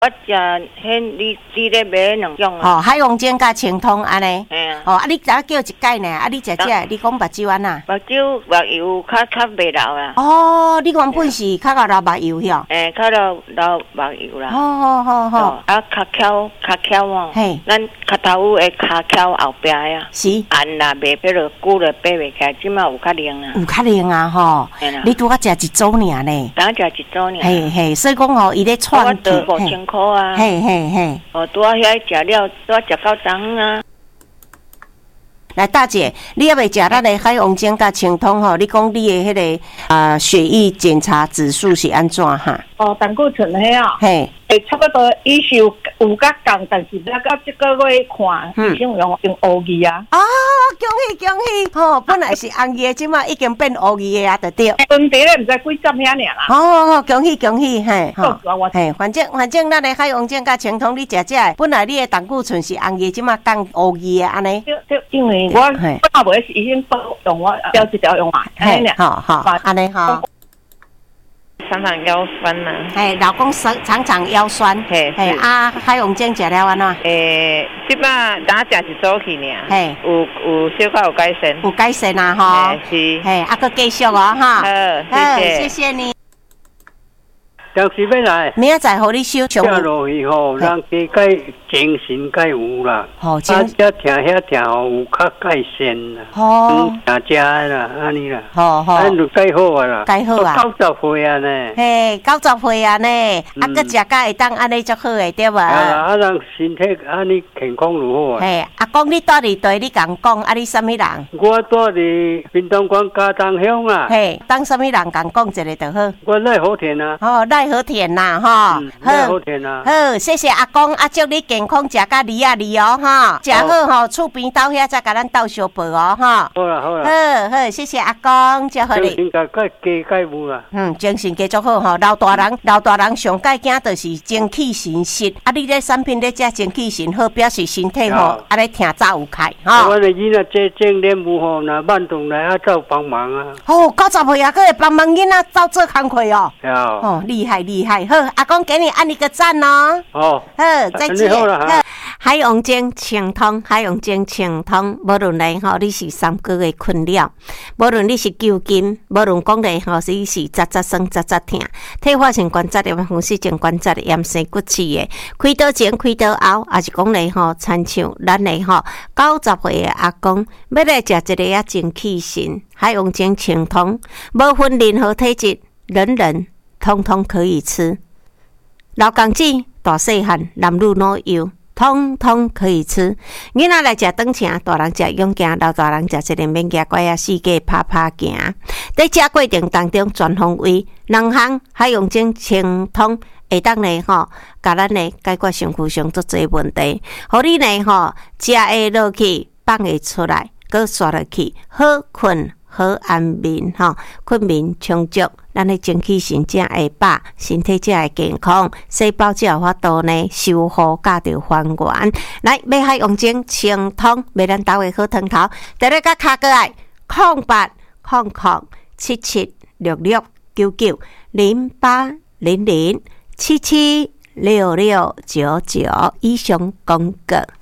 我食迄你咧买两种啊。 哦，海王精甲清通安尼。 嘿啊。 哦，啊，你咋叫一盖呢？啊，你食这，你讲目睭安那？ 目睭目油较袂流啦。 哦，你原本是较流目油哟。 较流目油啦。 好。 啊，骹翘哦。嘿。咱脚头的骹翘后壁啊。 是。 按啦，袂迄落久了爬袂起来，即马有较灵啊。 有较灵啊吼。你拄仔食一组尔呢？ 刚食一组尔。 嘿，所以讲吼，伊咧创。 我得5000块啊！ 嘿， 哦，拄仔遐食了，拄仔食到昨啊。 来，大姐，你还袂食咱的海王精甲清通吼？你讲你的迄个血液检查指数是安怎哈？ 哦，胆固醇迄啊， 嘿， 差不多医师有甲讲，但是咱到这个月看，医生用乌字啊。 哦，恭喜！吼，本来是红字，即马已经变乌字的啊，就对。 问题咧，毋知几针遐尔啦。 哦，恭喜，嘿，嘿，反正咱的海王精甲清通，你食这本来你的胆固醇是红字，即马降乌字的安尼。 因为我袂是医生用我标一条用嘛， 嘿，好，安尼吼。 常常腰酸呐， 老公常常腰酸，海王精食了安怎？ 即摆咱食一组去尔，有小可有改善， 有改善啊吼， 是， 搁继续哦哈， 好， 谢谢你。 当时要来， 明仔载互你收上。 下落去吼，人加改精神改有啦， 吼， 遮听遐听吼有较改善啦，听食啦，安尼啦，咱就改好啊啦， 改好啊 ，90岁啊呢， 嘿，90岁啊呢，搁食甲会当安尼足好诶，对吧？ 啊，人身体安尼健康如好啊。 嘿，阿公你住伫地，你共讲，啊，你啥物人？ 我住伫屏东县嘉东乡啊。 嘿，当啥物人共讲一个就好。 我赖好田啊。 哦，赖好田呐，吼， 好田啊。 好，谢谢阿公，祝你健康，食甲利啊利哦，哈，食好吼，厝边到遐再甲咱斗相报哦，哈。 好啦。 好，谢谢阿公，祝福你。 精神加有啦。 精神加足好吼，老大人上介惊就是精气神实，啊，你咧产品咧食精气神好，表示身体吼，啊咧听早有开，吼。 我的囡仔这正练舞吼，那慢动来啊，走帮忙啊。 哦，90岁啊，佫会帮忙囡仔走做工课哦。 哦， 厉害。好，阿公给你按一个赞哦。 好， 再见。海王精清通，无论咧吼，你是3个月困扰，无论你是揪筋，无论讲咧吼，你是扎酸、扎疼，退化性关节炎、风湿性关节炎、生骨刺的，开刀前、开刀后，也是讲咧吼，亲像咱咧吼90岁的阿公，要来食一个精气神，海王精清通，无分任何体质，人通通可以吃。老公子、大细汉、男女老幼，通通可以吃。囡仔来食长程，大人食勇行，老大人食一个免惊怪啊，四界拍行。在食过程当中，全方位2项海王精清通，会当咧吼，甲咱咧解决身躯上足侪问题，互你咧吼食会落去，放会出来，搁刷落去，好困。好安眠吼，困眠充足，咱的精气神才会饱，身体才会健康，细胞才有法度呢修复甲着还原。来，要海王精清通，买咱单位好汤头，第二个卡过来08007766990800776699以上公告。